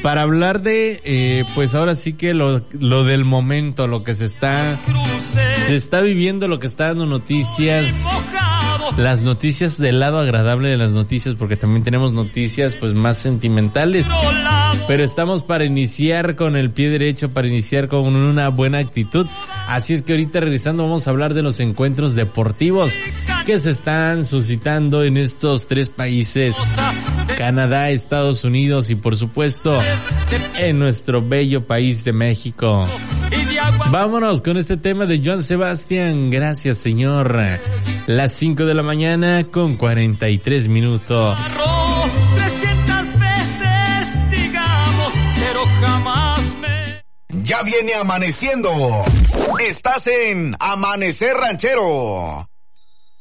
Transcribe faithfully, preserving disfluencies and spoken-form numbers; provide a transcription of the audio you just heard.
para hablar de, eh, pues ahora sí que lo, lo del momento, lo que se está, se está viviendo, lo que está dando noticias, las noticias del lado agradable de las noticias, porque también tenemos noticias pues más sentimentales, pero estamos para iniciar con el pie derecho, para iniciar con una buena actitud. Así es que ahorita regresando vamos a hablar de los encuentros deportivos que se están suscitando en estos tres países: Canadá, Estados Unidos y por supuesto en nuestro bello país de México. Vámonos con este tema de Joan Sebastián. Gracias, Señor. Las cinco de la mañana con cuarenta y tres minutos. Ya viene amaneciendo. Estás en Amanecer Ranchero.